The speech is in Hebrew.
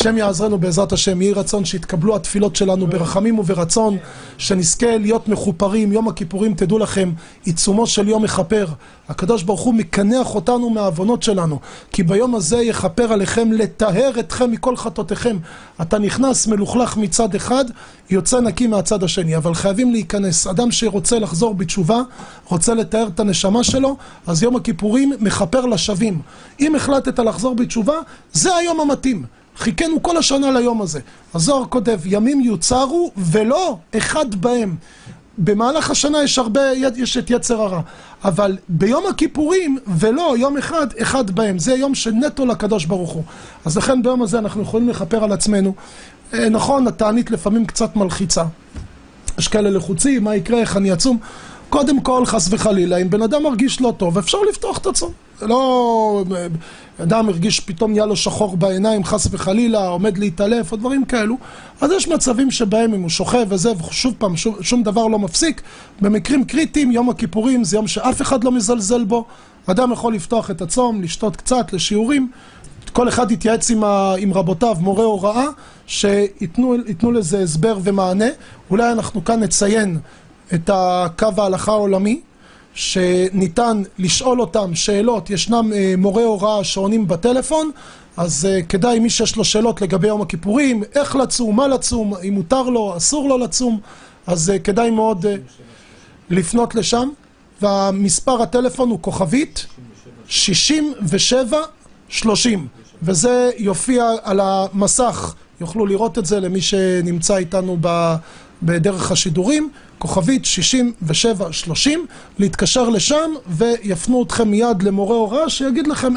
השם יעזרנו בעזרת השם. יהי רצון שיתקבלו התפילות שלנו ברחמים וברצון, שנזכה להיות מחופרים. יום הכיפורים, תדעו לכם, עיצומו של יום מחפר. הקדוש ברוך הוא מקנח אותנו מהעוונות שלנו, כי ביום הזה יכפר עליכם, לטהר אתכם מכל חטאותיכם. אתה נכנס מלוכלך מצד אחד, יוצא נקי מהצד השני, אבל חייבים להיכנס. אדם שרוצה לחזור בתשובה, רוצה לתאר את הנשמה שלו, אז יום הכיפורים מחפר לשווים. אם החלטת לחזור בתשובה, זה היום המתאים. חיכינו כל השנה ליום הזה. הזוהר כותב, ימים יוצרו ולא אחד בהם. במהלך השנה יש את יצר הרע, אבל ביום הכיפורים ולא יום אחד בהם. זה יום שנטו לקדוש ברוך הוא. אז לכן ביום הזה אנחנו יכולים לחפר על עצמנו. נכון, התענית לפעמים קצת מלחיצה. יש כאלה לחוצים, מה יקרה, איך אני אצום? קודם כל, חס וחלילה, אם בן אדם מרגיש לא טוב, אפשר לפתוח את הצום. לא, אדם מרגיש פתאום נהיה לו שחור בעיניים, חס וחלילה, עומד להתעלף או דברים כאלו. אז יש מצבים שבהם אם הוא שוכב וזה, ושוב פעם, שום דבר לא מפסיק. במקרים קריטיים, יום הכיפורים זה יום שאף אחד לא מזלזל בו. אדם יכול לפתוח את הצום, לשתות קצת לשיעורים. כל אחד יתייעץ עם רבותיו, מורה הוראה, שיתנו לזה הסבר ומענה. אולי אנחנו כאן נציין את הקו ההלכה העולמי, שניתן לשאול אותם שאלות. ישנם מורי הוראה שעונים בטלפון, אז כדאי מי שיש לו שאלות לגבי יום הכיפורים, איך לצום, מה לצום, אם מותר לו, אסור לו לצום, אז כדאי מאוד לפנות לשם. והמספר הטלפון הוא כוכבית 6730, וזה יופיע על המסך, יוכלו לראות את זה למי שנמצא איתנו בדרך השידורים. כוכבית 6730, להתקשר לשם ויפנו אתכם מיד למורה הוראה שיגיד לכם